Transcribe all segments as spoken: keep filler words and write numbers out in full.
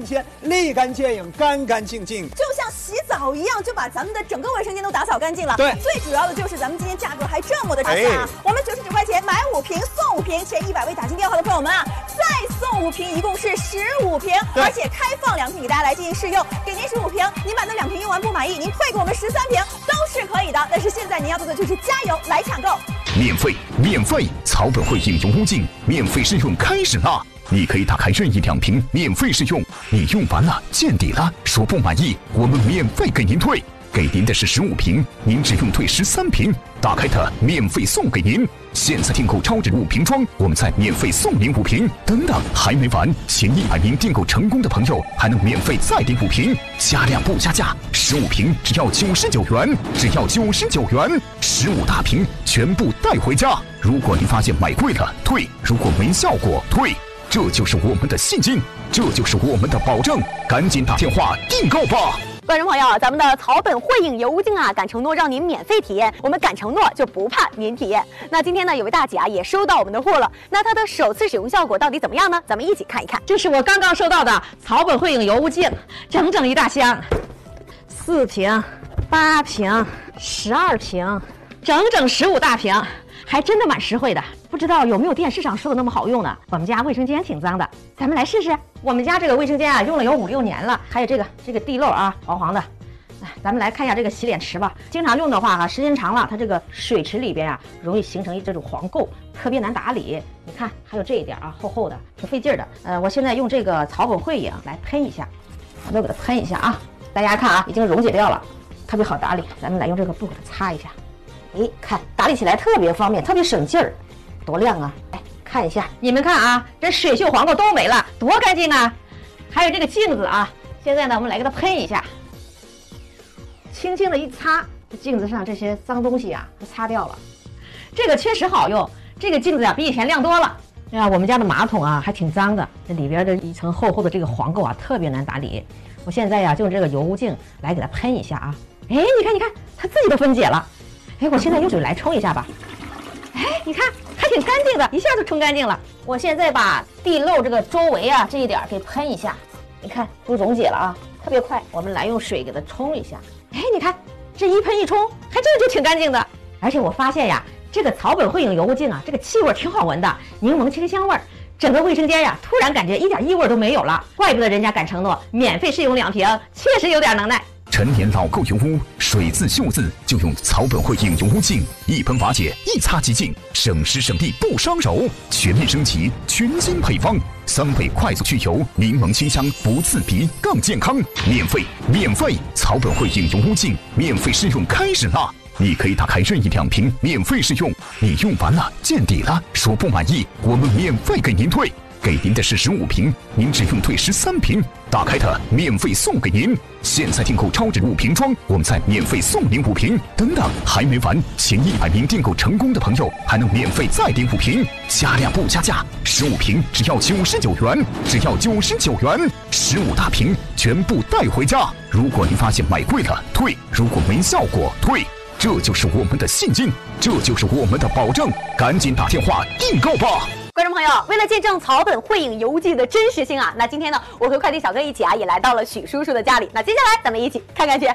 鲜，立竿见影，干干净净， 就像洗澡一样，就把咱们的整个卫生间都打扫干净了。 对， 最主要的就是咱们今天价格还这么的划算啊！哎、我们九十九块钱买五瓶送五瓶，前一百位打进电话的朋友们啊，再送五瓶，一共是十五瓶，而且开放两瓶给大家来进行试用，给您十五瓶，您把那两瓶用完不满意，您退给我们十三瓶都是可以的。但是现在您要做的就是加油来抢购， 免费免费，草本汇影油污净免费试用开始啦！你可以打开任意两瓶免费试用，你用完了见底了，说不满意，我们免费给您退。给您的是十五瓶，您只用退十三瓶，打开它免费送给您。现在订购超值五瓶装，我们再免费送您五瓶。等等，还没完，前一百名订购成功的朋友还能免费再订五瓶，加量不加价，十五瓶只要九十九元，只要九十九元，十五大瓶全部带回家。如果您发现买贵了退，如果没效果退，这就是我们的信心，这就是我们的保证，赶紧打电话订购吧。 观众朋友，咱们的草本汇影油污净啊，敢承诺让您免费体验，我们敢承诺就不怕您体验。那今天呢，有位大姐啊也收到我们的货了，那她的首次使用效果到底怎么样呢？咱们一起看一看。 这是我刚刚收到的草本汇影油污净，整整一大箱，四瓶、八瓶、十二瓶，整整十五大瓶，还真的蛮实惠的。不知道有没有电视上说的那么好用呢？我们家卫生间挺脏的，咱们来试试。我们家这个卫生间啊，用了有五六年了，还有这个这个地漏啊，黄黄的。哎，咱们来看一下这个洗脸池吧。经常用的话啊，时间长了，它这个水池里边啊，容易形成这种黄垢，特别难打理。你看，还有这一点啊，厚厚的，挺费劲的。呃，我现在用这个草本汇影来喷一下，我都给它喷一下啊。大家看啊，已经溶解掉了，特别好打理。咱们来用这个布给它擦一下。哎，看打理起来特别方便，特别省劲儿。多亮啊！哎，看一下，你们看啊，这水锈黄垢都没了，多干净啊！还有这个镜子啊，现在呢，我们来给它喷一下，轻轻的一擦，这镜子上这些脏东西啊，都擦掉了。这个确实好用，这个镜子啊，比以前亮多了。哎呀，我们家的马桶啊，还挺脏的，这里边的一层厚厚的这个黄垢啊，特别难打理。我现在呀、啊，就用这个油污净来给它喷一下啊。哎，你看，你看，它自己都分解了。哎，我现在用水来冲一下吧。哎，你看。还挺干净的，一下就冲干净了。我现在把地漏这个周围啊这一点给喷一下，你看都溶解了啊，特别快。我们来用水给它冲一下，哎，你看这一喷一冲，还真的就挺干净的。而且我发现呀，这个草本汇影油污净啊，这个气味挺好闻的，柠檬清香味儿，整个卫生间呀突然感觉一点异味都没有了。怪不得人家敢承诺免费试用两瓶，确实有点能耐。 陈年老垢油污，水渍锈渍就用草本汇影油污净，一喷瓦解，一擦即净，省时省力不伤手。全面升级，全新配方，三倍快速去油，柠檬清香不刺鼻，更健康。免费免费，草本汇影油污净免费试用开始啦！你可以打开任意两瓶免费试用，你用完了见底了，说不满意，我们免费给您退。给您的是十五瓶，您只用退十三瓶，打开它免费送给您。现在订购超值五瓶装，我们再免费送您五瓶。等等，还没完，前一百名订购成功的朋友还能免费再订五瓶，加量不加价，十五瓶只要九十九元，只要九十九元，十五大瓶全部带回家。如果您发现买贵了退，如果没效果退，这就是我们的信心，这就是我们的保证，赶紧打电话订购吧。 观众朋友，为了见证草本汇影油剂的真实性啊，那今天呢，我和快递小哥一起啊，也来到了许叔叔的家里。那接下来咱们一起看看去。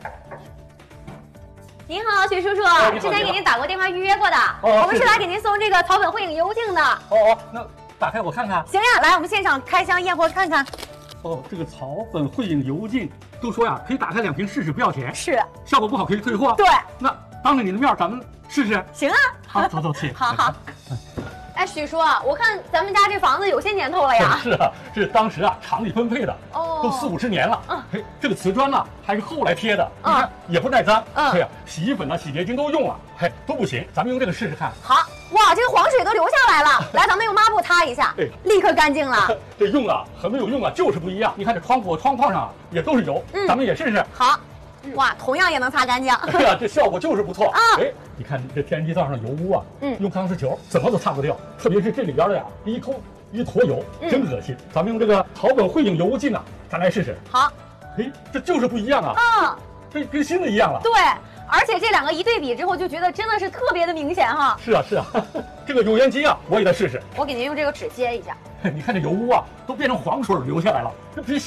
您好，许叔叔，之前给您打过电话预约过的， 哦、 我们是来给您送这个草本汇影油净的。 哦哦，那打开我看看。 行呀，来，我们现场开箱验货看看。 哦，这个草本汇影油净，都说呀，可以打开两瓶试试，不要钱。 是。 效果不好可以退货。 对。 那当着你的面，咱们试试。 行啊。 好，走走去。 好好。哎，许叔，我看咱们家这房子有些年头了呀。 是啊，是当时啊厂里分配的，哦，都四五十年了。嗯，嘿，这个瓷砖呢还是后来贴的，你看也不耐脏。嗯，对呀，洗衣粉呢、洗洁精都用了，嘿，都不行。咱们用这个试试看。 好，哇，这个黄水都流下来了。来，咱们用抹布擦一下，哎，立刻干净了。 这用啊和没有用啊就是不一样。你看这窗户窗框上啊也都是油，嗯，咱们也试试。 好。哇，同样也能擦干净。 对呀，这效果就是不错啊！哎，你看这天然气灶上油污啊，嗯，用钢丝球怎么都擦不掉，特别是这里边的呀，一抠一坨油，真恶心。咱们用这个草本汇影油污净啊，咱来试试。 好， 哎，这就是不一样啊！嗯，这跟新的一样了。 对，而且这两个一对比之后，就觉得真的是特别的明显哈。 是啊，是啊，这个油烟机啊，我也得试试。 我给您用这个纸接一下。 你看这油污啊，都变成黄水流下来了，这不是